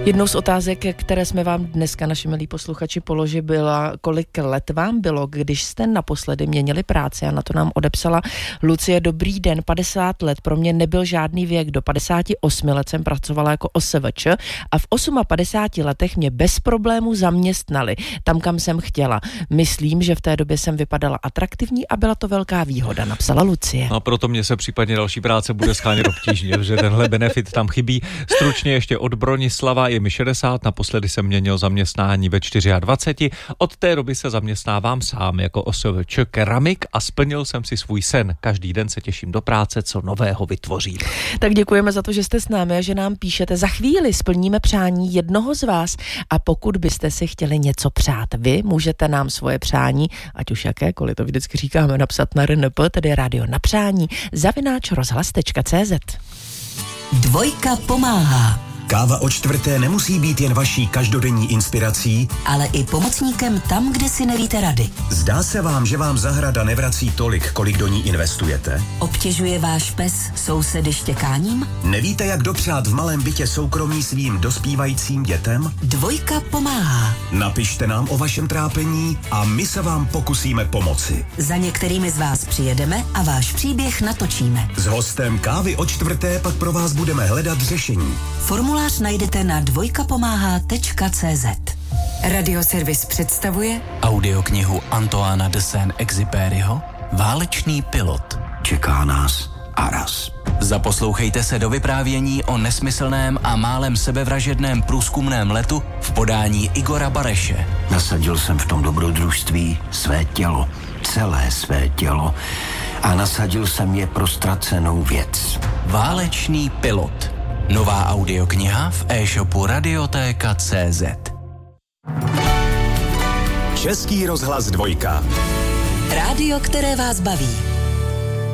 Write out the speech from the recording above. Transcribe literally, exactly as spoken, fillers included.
Jednou z otázek, které jsme vám dneska, naši milí posluchači, položili, byla, kolik let vám bylo, když jste naposledy měnili práci, a na to nám odepsala Lucie. Dobrý den, padesát let, pro mě nebyl žádný věk, do padesáti osmi let jsem pracovala jako O S V Č a v padesáti osmi letech mě bez problémů zaměstnali tam, kam jsem chtěla. Myslím, že v té době jsem vypadala atraktivní a byla to velká výhoda, napsala Lucie. A proto mě se případně další práce bude schánět obtížně, že tenhle benefit tam chybí. Stručně ještě od Bronislava, je mi šedesát, naposledy jsem měnil zaměstnání ve dvaceti čtyři. Od té doby se zaměstnávám sám jako O S V Č keramik a splnil jsem si svůj sen. Každý den se těším do práce, co nového vytvořím. Tak děkujeme za to, že jste s námi a že nám píšete. Za chvíli splníme přání jednoho z vás a pokud byste si chtěli něco přát vy, můžete nám svoje přání, ať už jakékoliv, to vždycky říkáme, napsat na R N P, tedy Radio na přání, zavináč rozhlas tečka cé zet. Dvojka pomáhá. Káva o čtvrté nemusí být jen vaší každodenní inspirací, ale i pomocníkem tam, kde si nevíte rady. Zdá se vám, že vám zahrada nevrací tolik, kolik do ní investujete? Obtěžuje váš pes sousedy štěkáním? Nevíte, jak dopřát v malém bytě soukromí svým dospívajícím dětem? Dvojka pomáhá. Napište nám o vašem trápení a my se vám pokusíme pomoci. Za některými z vás přijedeme a váš příběh natočíme. S hostem Kávy o čtvrté pak pro vás budeme hledat řešení. Formulář najdete na dvojka pomáhá tečka cé zet. Radioservis představuje audioknihu Antoána de Saint-Exupéryho Válečný pilot. Čeká nás Aras. Zaposlouchejte se do vyprávění o nesmyslném a málem sebevražedném průzkumném letu v podání Igora Bareše. Nasadil jsem v tom dobrodružství své tělo, celé své tělo a nasadil jsem je pro ztracenou věc. Válečný pilot. Nová audiokniha v e-shopu radiotéka tečka cé zet. Český rozhlas dvojka. Rádio, které vás baví.